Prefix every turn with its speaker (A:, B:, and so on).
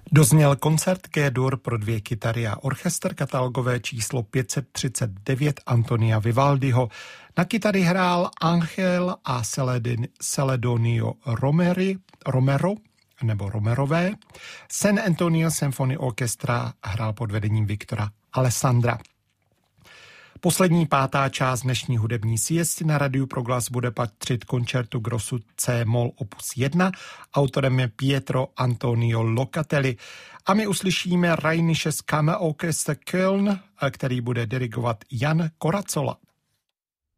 A: Dozněl koncert G-dur pro 2 kytary a orchestr, katalogové číslo 539 Antonia Vivaldiho. Na kytary hrál Angel a Celedonio Romerové. San Antonio Symphony Orchestra hrál pod vedením Viktora Alessandra. Poslední 5. část dnešní hudební siesty na Radiu Proglas bude patřit koncertu grossu C-moll opus 1. Autorem je Pietro Antonio Locatelli. A my uslyšíme Rheinisches Kammerorchester Köln, který bude dirigovat Jan Koracola.